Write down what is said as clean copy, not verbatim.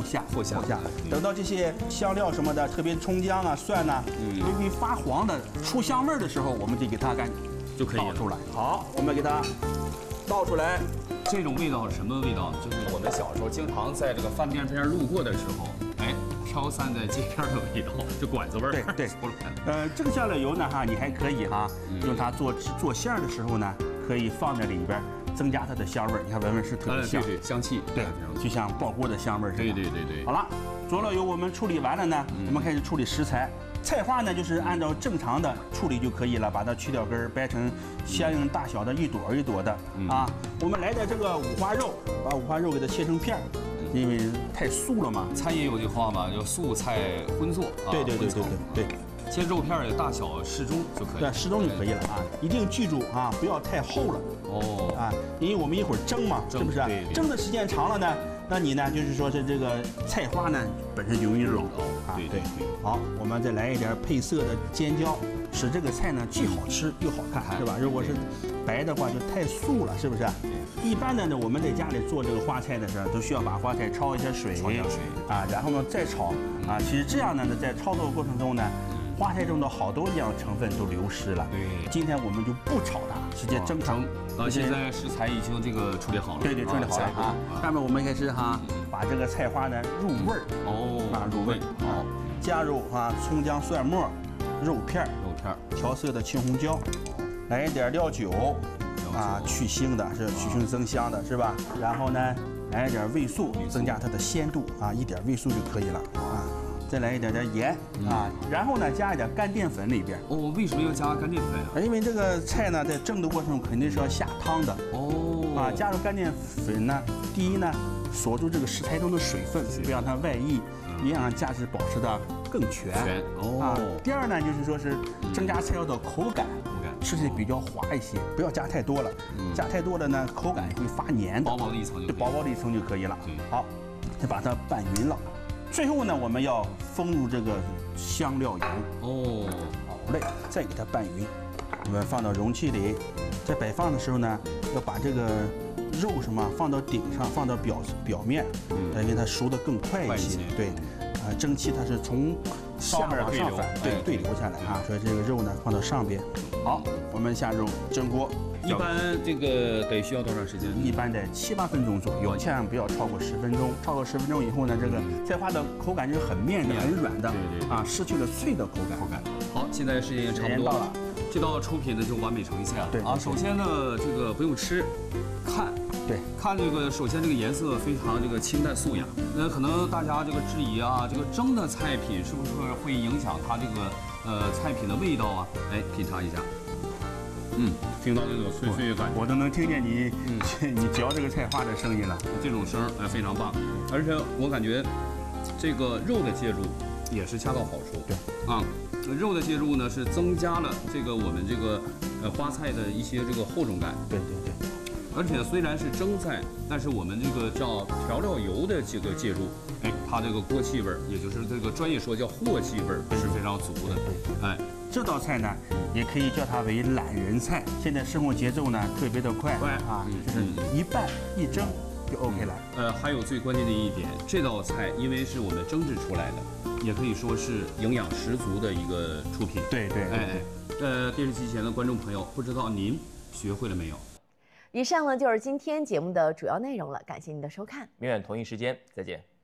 下， 后下。 等到这些香料什么的，特别葱姜啊、蒜呐，微微发黄的出香味儿的时候，我们得给它就可以倒出来。好，我们给它倒出来。 这种味道是什么味道？就是我们小时候经常在这个饭店边路过的时候，哎，飘散在街边的味道，就馆子味儿。 对，出来。这个香料油呢哈，你还可以哈，用它做馅儿的时候呢，可以放在里边，增加它的香味儿。你看，闻闻是特别香， 对，香气， 对，就像爆锅的香味儿似的。 对。 好了，佐料油我们处理完了呢，我们开始处理食材。菜花呢，就是按照正常的处理就可以了，把它去掉根儿，掰成相应大小的一朵一朵的啊。我们来点这个五花肉，把五花肉给它切成片儿，因为太素了嘛。 餐也有句话嘛，叫素菜荤做啊。 对。 切肉片也大小适中就可以。 对，适中就可以了啊！一定记住啊，不要太厚了。 哦。 啊，因为我们一会儿蒸嘛，是不是？ 对。 蒸的时间长了呢，那你呢，就是说是这个菜花呢本身就容易老啊。对。好，我们再来一点配色的尖椒，使这个菜呢既好吃又好看，是吧？如果是白的话就太素了，是不是？一般的呢，我们在家里做这个花菜的时候，都需要把花菜焯一下水啊，然后呢再炒啊。其实这样呢，在操作过程中呢，花菜中的好多样成分都流失了。 对， 今天我们就不炒它，直接蒸它。 现在食材已经这个处理好了。 对，处理好了啊。下面我们开始哈，把这个菜花呢入味儿。入味。好，加入葱姜蒜末、肉片，调色的青红椒，来一点料酒啊，去腥的，是去腥增香的，是吧？然后呢，来一点味素，增加它的鲜度啊，一点味素就可以了啊。再来一点盐啊，然后呢加一点干淀粉里边。 哦，为什么要加干淀粉啊？ 因为这个菜呢在蒸的过程中肯定是要下汤的。加入干淀粉呢，第一呢锁住这个食材中的水分，不让它外溢，营养价值保持的更全。第二呢就是说是增加菜肴的口感，吃起来比较滑一些，不要加太多了。加太多了呢，口感会发黏的。 薄薄的一层就可以了。好，再把它拌匀了。最后呢，我们要封入这个香料油。好嘞，再给它拌匀。我们放到容器里，在摆放的时候呢，要把这个肉放到顶上，放到表面，因为它熟得更快一些。对，蒸汽它是从下面往上反，对流下来啊。所以这个肉呢放到上边。好，我们下入蒸锅。 一般这个得需要多长时间？ 一般得7、8分钟左右，千万不要超过10分钟。超过10分钟以后呢，这个菜花的口感就是很面的、很软的，失去了脆的口感。 好，现在时间也差不多了，这道出品呢就完美呈现了。首先呢，这个不用吃，看这个，首先这个颜色非常这个清淡素雅。可能大家这个质疑啊，这个蒸的菜品是不是会影响它这个菜品的味道啊？哎，品尝一下。听到那种脆脆的感觉， 我都能听见你嚼这个菜花的声音了。 这种声非常棒，而且我感觉这个肉的介入也是恰到好处。肉的介入呢是增加了这个我们这个花菜的一些这个厚重感。 对。 而且虽然是蒸菜，但是我们这个叫调料油的这个介入，它这个锅气味儿，也就是这个专业说叫镬气味儿是非常足的。 这道菜呢，也可以叫它为懒人菜。现在生活节奏呢特别的快就是一拌一蒸就 OK 了。 还有最关键的一点，这道菜因为是我们蒸制出来的，也可以说是营养十足的一个出品。 对。 电视机前的观众朋友，不知道您学会了没有？ 以上呢就是今天节目的主要内容了，感谢您的收看， 明晚同一时间再见。